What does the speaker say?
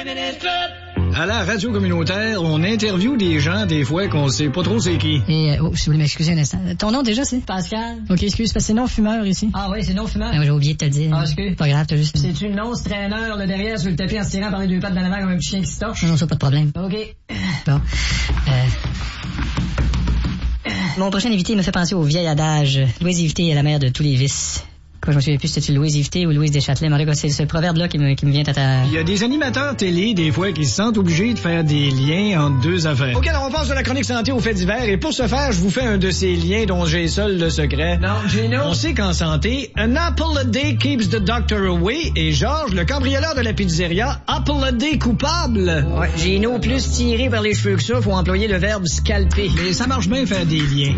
À la radio communautaire, on interviewe des gens, des fois, qu'on sait pas trop c'est qui. Et, si vous voulez m'excuser un instant. Ton nom, déjà, c'est? Pascal. OK, excuse, parce que c'est non-fumeur ici. Ah oui, c'est non-fumeur. Ah, j'ai oublié de te le dire. Ah, excuse. Pas grave, t'as juste... C'est une non-traîneur, le derrière, sur le tapis, en se tirant par les deux pattes dans l'avant comme un petit chien qui se torche. Non, ça, pas de problème. OK. Bon. Mon prochain invité me fait penser au vieil adage. L'oisiveté est la mère de tous les vices. Quoi, je me souviens plus si c'était l'oisiveté ou Louise Deschâtelet. Mais en tout cas, c'est ce proverbe-là qui me vient à ta... Il y a des animateurs télé, des fois, qui se sentent obligés de faire des liens entre deux affaires. OK, alors on passe de la chronique santé aux faits divers. Et pour ce faire, je vous fais un de ces liens dont j'ai seul le secret. Non, Gino. On sait qu'en santé, an apple a day keeps the doctor away. Et Georges, le cambrioleur de la pizzeria, apple a day coupable. Ouais, Gino, plus tiré par les cheveux que ça, faut employer le verbe scalper. Mais ça marche bien faire des liens.